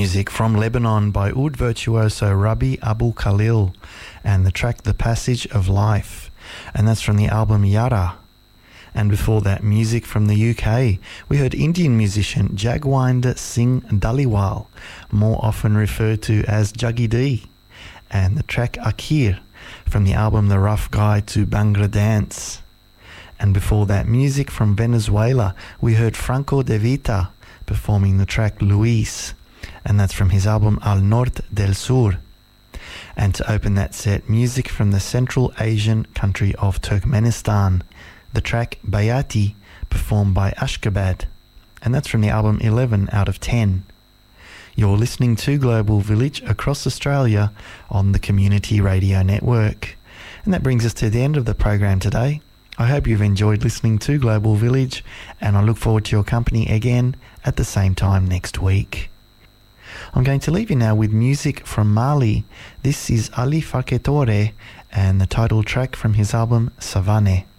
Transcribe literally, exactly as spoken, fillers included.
music from Lebanon by oud virtuoso Rabbi Abu Khalil, and the track The Passage of Life, and that's from the album Yara. And before that, music from the U K. We heard Indian musician Jagwinder Singh Dhaliwal, more often referred to as Jaggy D, and the track Akir from the album The Rough Guide to Bhangra Dance. And before that, music from Venezuela. We heard Franco De Vita performing the track Luis, and that's from his album Al Norte del Sur. And to open that set, music from the Central Asian country of Turkmenistan, the track Bayati, performed by Ashgabat, and that's from the album eleven out of ten. You're listening to Global Village across Australia on the Community Radio Network. And that brings us to the end of the program today. I hope you've enjoyed listening to Global Village, and I look forward to your company again at the same time next week. I'm going to leave you now with music from Mali. This is Ali Faketore and the title track from his album Savane.